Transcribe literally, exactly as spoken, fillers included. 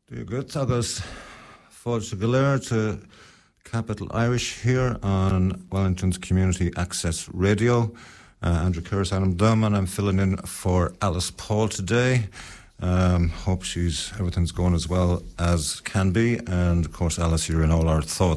Good agus fáilte go léir to Capital Irish here on Wellington's Community Access Radio. Uh, Andrew Curtis, Adam Dunn, and I'm filling in for Alice Paul today. Um, hope she's everything's going as well as can be, and of course, Alice, you're in all our thoughts.